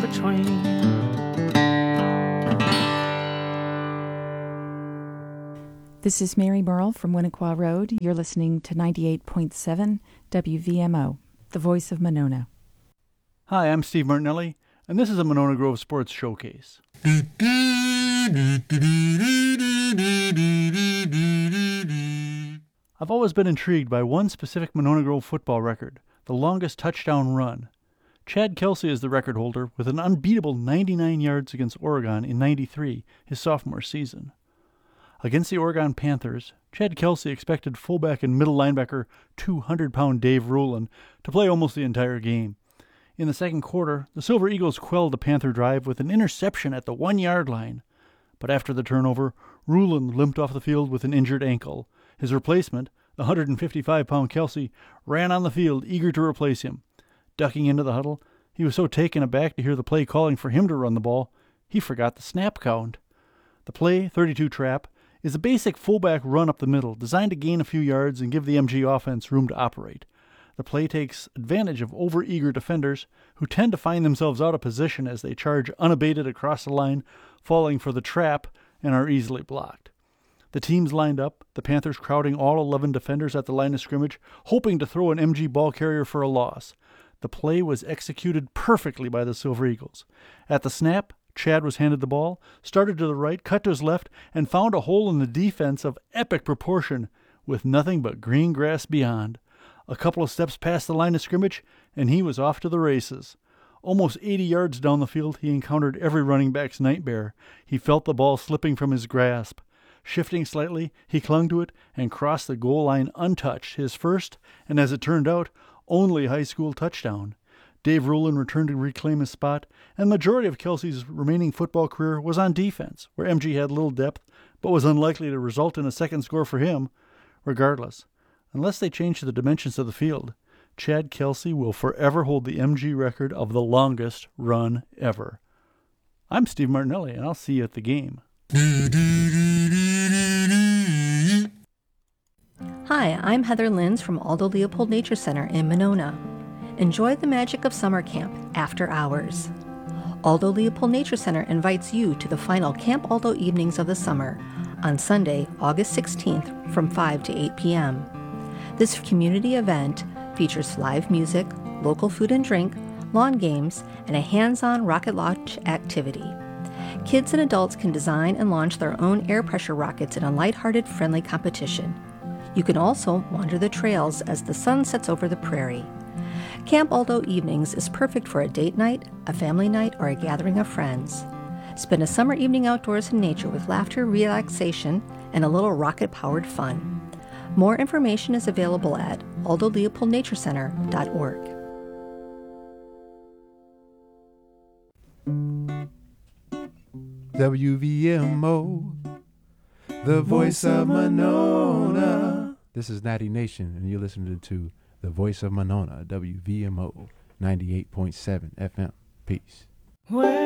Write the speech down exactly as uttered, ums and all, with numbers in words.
between. This is Mary Burrell from Winnequa Road. You're listening to ninety-eight point seven W V M O, the voice of Monona. Hi, I'm Steve Martinelli, and this is a Monona Grove Sports Showcase. I've always been intrigued by one specific Monona Grove football record, the longest touchdown run. Chad Kelsey is the record holder with an unbeatable ninety-nine yards against Oregon in ninety-three, his sophomore season. Against the Oregon Panthers, Chad Kelsey expected fullback and middle linebacker two hundred pound Dave Rulin to play almost the entire game. In the second quarter, the Silver Eagles quelled the Panther drive with an interception at the one-yard line. But after the turnover, Rulin limped off the field with an injured ankle. His replacement, the one hundred fifty-five pound Kelsey, ran on the field eager to replace him. Ducking into the huddle, he was so taken aback to hear the play calling for him to run the ball, he forgot the snap count. The play, thirty-two trap, is a basic fullback run up the middle designed to gain a few yards and give the M G offense room to operate. The play takes advantage of overeager defenders who tend to find themselves out of position as they charge unabated across the line, falling for the trap, and are easily blocked. The teams lined up, the Panthers crowding all eleven defenders at the line of scrimmage, hoping to throw an M G ball carrier for a loss. The play was executed perfectly by the Silver Eagles. At the snap, Chad was handed the ball, started to the right, cut to his left, and found a hole in the defense of epic proportion, with nothing but green grass beyond. A couple of steps past the line of scrimmage, and he was off to the races. Almost eighty yards down the field, he encountered every running back's nightmare. He felt the ball slipping from his grasp. Shifting slightly, he clung to it and crossed the goal line untouched, his first, and as it turned out, only high school touchdown. Dave Rulin returned to reclaim his spot, and the majority of Kelsey's remaining football career was on defense, where M G had little depth, but was unlikely to result in a second score for him. Regardless, unless they change the dimensions of the field, Chad Kelsey will forever hold the M G record of the longest run ever. I'm Steve Martinelli, and I'll see you at the game. Hi, I'm Heather Linz from Aldo Leopold Nature Center in Monona. Enjoy the magic of summer camp after hours. Aldo Leopold Nature Center invites you to the final Camp Aldo evenings of the summer on Sunday, August sixteenth from five to eight p.m. This community event features live music, local food and drink, lawn games, and a hands-on rocket launch activity. Kids and adults can design and launch their own air pressure rockets in a lighthearted, friendly competition. You can also wander the trails as the sun sets over the prairie. Camp Aldo Evenings is perfect for a date night, a family night, or a gathering of friends. Spend a summer evening outdoors in nature with laughter, relaxation, and a little rocket-powered fun. More information is available at aldo leopold nature center dot org. W V M O, the voice of Monona. This is Natty Nation, and you're listening to the voice of Monona, W V M O ninety-eight point seven F M. Peace. Where